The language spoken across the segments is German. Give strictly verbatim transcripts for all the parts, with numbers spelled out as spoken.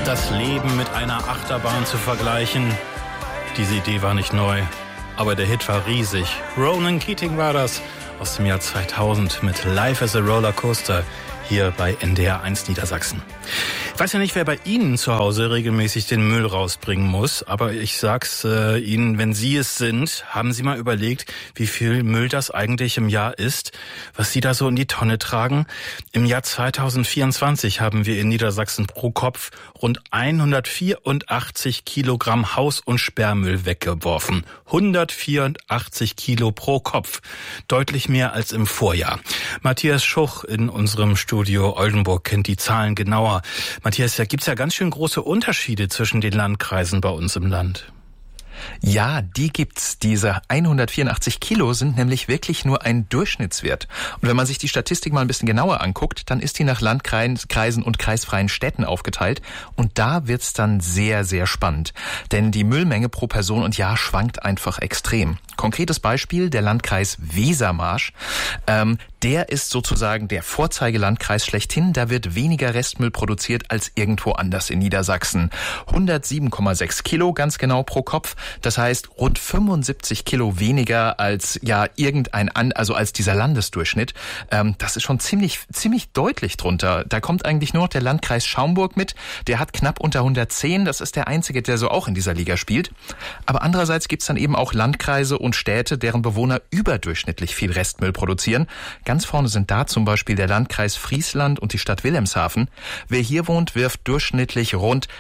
das Leben mit einer Achterbahn zu vergleichen. Diese Idee war nicht neu, aber der Hit war riesig. Ronan Keating war das aus dem Jahr zweitausend mit Life as a Rollercoaster hier bei N D R eins Niedersachsen. Ich weiß ja nicht, wer bei Ihnen zu Hause regelmäßig den Müll rausbringen muss, aber ich sag's äh, Ihnen, wenn Sie es sind, haben Sie mal überlegt, wie viel Müll das eigentlich im Jahr ist, was Sie da so in die Tonne tragen? Im Jahr zweitausendvierundzwanzig haben wir in Niedersachsen pro Kopf rund hundertvierundachtzig Kilogramm Haus- und Sperrmüll weggeworfen. hundertvierundachtzig Kilo pro Kopf. Deutlich mehr als im Vorjahr. Matthias Schuch in unserem Studio Oldenburg kennt die Zahlen genauer. Matthias, da gibt's ja ganz schön große Unterschiede zwischen den Landkreisen bei uns im Land. Ja, die gibt's. Diese hundertvierundachtzig Kilo sind nämlich wirklich nur ein Durchschnittswert. Und wenn man sich die Statistik mal ein bisschen genauer anguckt, dann ist die nach Landkreisen und kreisfreien Städten aufgeteilt. Und da wird's dann sehr, sehr spannend. Denn die Müllmenge pro Person und Jahr schwankt einfach extrem. Konkretes Beispiel, der Landkreis Wesermarsch. Ähm, der ist sozusagen der Vorzeigelandkreis schlechthin. Da wird weniger Restmüll produziert als irgendwo anders in Niedersachsen. hundertsieben Komma sechs Kilo ganz genau pro Kopf. Das heißt rund fünfundsiebzig Kilo weniger als ja irgendein an, also als dieser Landesdurchschnitt. Ähm, das ist schon ziemlich ziemlich deutlich drunter. Da kommt eigentlich nur noch der Landkreis Schaumburg mit. Der hat knapp unter hundertzehn. Das ist der einzige, der so auch in dieser Liga spielt. Aber andererseits gibt's dann eben auch Landkreise und Städte, deren Bewohner überdurchschnittlich viel Restmüll produzieren. Ganz vorne sind da zum Beispiel der Landkreis Friesland und die Stadt Wilhelmshaven. Wer hier wohnt, wirft durchschnittlich rund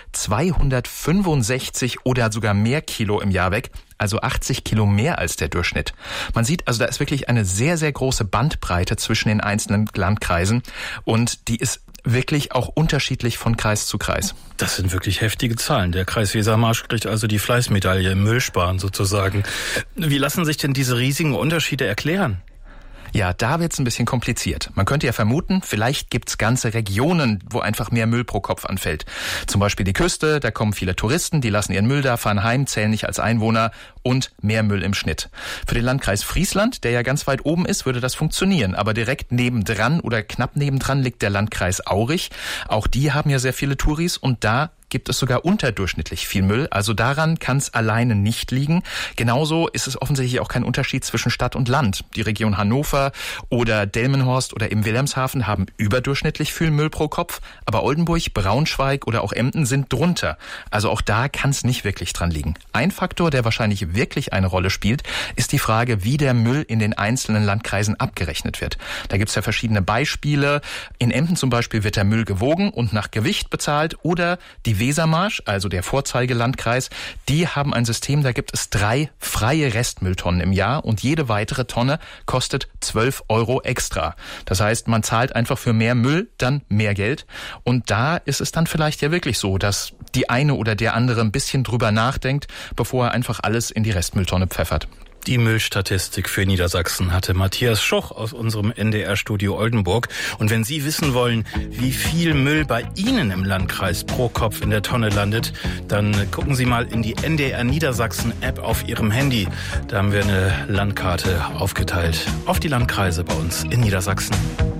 zweihundertfünfundsechzig oder sogar mehr Kilo im Jahr weg. Also achtzig Kilo mehr als der Durchschnitt. Man sieht, also da ist wirklich eine sehr, sehr große Bandbreite zwischen den einzelnen Landkreisen und die ist wirklich auch unterschiedlich von Kreis zu Kreis. Das sind wirklich heftige Zahlen. Der Kreis Wesermarsch kriegt also die Fleißmedaille im Müllsparen sozusagen. Wie lassen sich denn diese riesigen Unterschiede erklären? Ja, da wird's ein bisschen kompliziert. Man könnte ja vermuten, vielleicht gibt's ganze Regionen, wo einfach mehr Müll pro Kopf anfällt. Zum Beispiel die Küste, da kommen viele Touristen, die lassen ihren Müll da, fahren heim, zählen nicht als Einwohner und mehr Müll im Schnitt. Für den Landkreis Friesland, der ja ganz weit oben ist, würde das funktionieren. Aber direkt nebendran oder knapp nebendran liegt der Landkreis Aurich. Auch die haben ja sehr viele Touris und da gibt es sogar unterdurchschnittlich viel Müll. Also daran kann es alleine nicht liegen. Genauso ist es offensichtlich auch kein Unterschied zwischen Stadt und Land. Die Region Hannover oder Delmenhorst oder eben Wilhelmshaven haben überdurchschnittlich viel Müll pro Kopf. Aber Oldenburg, Braunschweig oder auch Emden sind drunter. Also auch da kann es nicht wirklich dran liegen. Ein Faktor, der wahrscheinlich wirklich eine Rolle spielt, ist die Frage, wie der Müll in den einzelnen Landkreisen abgerechnet wird. Da gibt es ja verschiedene Beispiele. In Emden zum Beispiel wird der Müll gewogen und nach Gewicht bezahlt oder die Wesermarsch, also der Vorzeigelandkreis, die haben ein System, da gibt es drei freie Restmülltonnen im Jahr und jede weitere Tonne kostet zwölf Euro extra. Das heißt, man zahlt einfach für mehr Müll dann mehr Geld und da ist es dann vielleicht ja wirklich so, dass die eine oder der andere ein bisschen drüber nachdenkt, bevor er einfach alles in die Restmülltonne pfeffert. Die Müllstatistik für Niedersachsen hatte Matthias Schuch aus unserem N D R-Studio Oldenburg. Und wenn Sie wissen wollen, wie viel Müll bei Ihnen im Landkreis pro Kopf in der Tonne landet, dann gucken Sie mal in die N D R Niedersachsen-App auf Ihrem Handy. Da haben wir eine Landkarte aufgeteilt auf die Landkreise bei uns in Niedersachsen.